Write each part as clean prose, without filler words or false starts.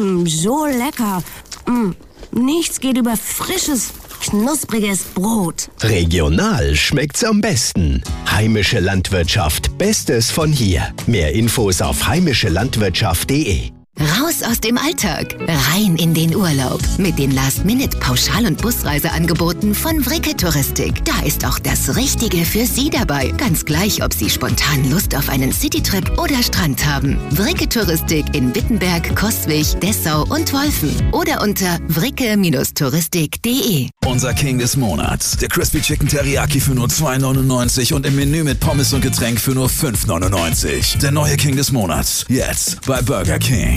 So lecker. Nichts geht über frisches, knuspriges Brot. Regional schmeckt's am besten. Heimische Landwirtschaft, Bestes von hier. Mehr Infos auf heimischelandwirtschaft.de. Raus aus dem Alltag, rein in den Urlaub. Mit den Last-Minute-Pauschal- und Busreiseangeboten von Vricke Touristik. Da ist auch das Richtige für Sie dabei. Ganz gleich, ob Sie spontan Lust auf einen Citytrip oder Strand haben. Vricke Touristik in Wittenberg, Coswig, Dessau und Wolfen. Oder unter vricke-touristik.de. Unser King des Monats. Der Crispy Chicken Teriyaki für nur $2,99 und im Menü mit Pommes und Getränk für nur $5,99. Der neue King des Monats. Jetzt bei Burger King.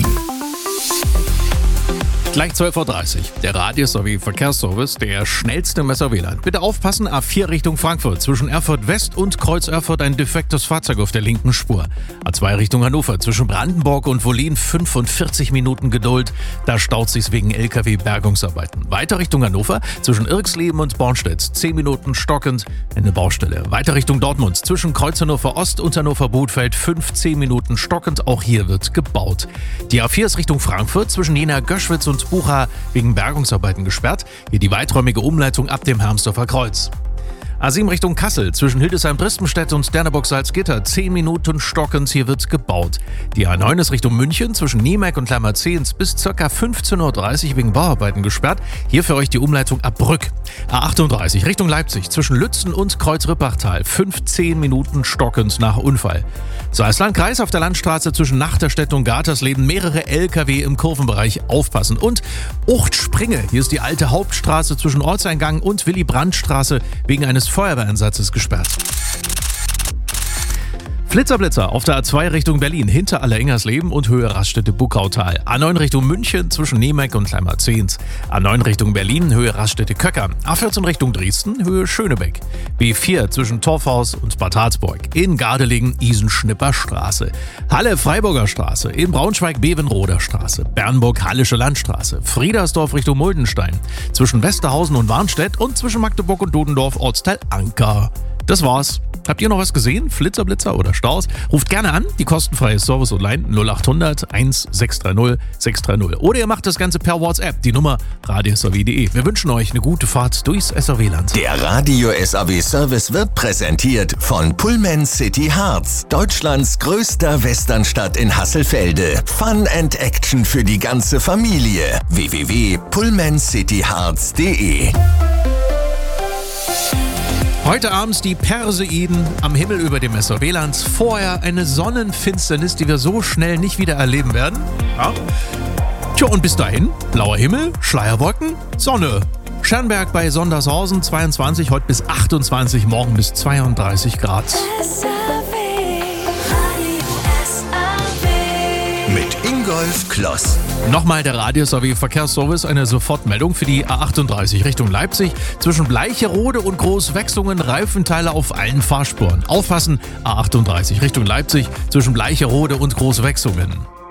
Gleich 12.30 Uhr. Der Radius sowie Verkehrsservice, der schnellste im SR-WLAN. Bitte aufpassen, A4 Richtung Frankfurt. Zwischen Erfurt West und Kreuz Erfurt ein defektes Fahrzeug auf der linken Spur. A2 Richtung Hannover. Zwischen Brandenburg und Wollin 45 Minuten Geduld. Da staut sich's wegen LKW-Bergungsarbeiten. Weiter Richtung Hannover. Zwischen Irxleben und Bornstedt 10 Minuten stockend. Eine Baustelle. Weiter Richtung Dortmund. Zwischen Kreuz Hannover Ost und Hannover Bothfeld 15 Minuten stockend. Auch hier wird gebaut. Die A4 ist Richtung Frankfurt. Zwischen Jena, Göschwitz und Bucha wegen Bergungsarbeiten gesperrt. Hier die weiträumige Umleitung ab dem Hermsdorfer Kreuz. A7 Richtung Kassel, zwischen Hildesheim-Bristenstedt und Derneburg-Salzgitter 10 Minuten stockend, hier wird gebaut. Die A9 ist Richtung München, zwischen Niemeck und Lammerzehns bis ca. 15.30 Uhr wegen Bauarbeiten gesperrt. Hier für euch die Umleitung ab Brück. A38 Richtung Leipzig, zwischen Lützen und Kreuz-Rippachtal 15 Minuten stockend nach Unfall. Salzlandkreis auf der Landstraße zwischen Nachterstedt und Gatersleben mehrere LKW im Kurvenbereich, aufpassen. Und Uchtspringe, hier ist die alte Hauptstraße zwischen Ortseingang und Willy-Brandt-Straße wegen eines Feuerwehreinsatzes gesperrt. Blitzerblitzer auf der A2 Richtung Berlin, hinter Allerengersleben und Höhe Raststätte-Buckautal. A9 Richtung München, zwischen Niemeck und Lammerzehns. A9 Richtung Berlin, Höhe Raststätte-Köcker. A14 Richtung Dresden, Höhe Schönebeck. B4 zwischen Torfhaus und Bad Harzburg. In Gardelegen, Isenschnipper-Straße. Halle-Freiburger Straße. In Braunschweig, Bevenroder Straße. Bernburg-Hallische Landstraße. Friedersdorf Richtung Muldenstein. Zwischen Westerhausen und Warnstedt und zwischen Magdeburg und Dudendorf, Ortsteil Anker. Das war's. Habt ihr noch was gesehen? Flitzer, Blitzer oder Staus? Ruft gerne an, die kostenfreie Service Online 0800 1630 630. Oder ihr macht das Ganze per WhatsApp, die Nummer radiosrw.de. Wir wünschen euch eine gute Fahrt durchs SRW-Land. Der Radio SAW Service wird präsentiert von Pullman City Harz, Deutschlands größter Westernstadt in Hasselfelde. Fun and Action für die ganze Familie. www.pullmancityharz.de. Heute abends die Perseiden am Himmel über dem SRW-Land. Vorher eine Sonnenfinsternis, die wir so schnell nicht wieder erleben werden. Ja. Tja, und bis dahin blauer Himmel, Schleierwolken, Sonne. Schernberg bei Sondershausen 22, heute bis 28, morgen bis 32 Grad. Mit Ingolf Kloss. Nochmal der Radio-SAW Verkehrsservice, eine Sofortmeldung für die A38 Richtung Leipzig. Zwischen Bleicherode und Großwechsungen Reifenteile auf allen Fahrspuren. Aufpassen, A38 Richtung Leipzig zwischen Bleicherode und Großwechsungen.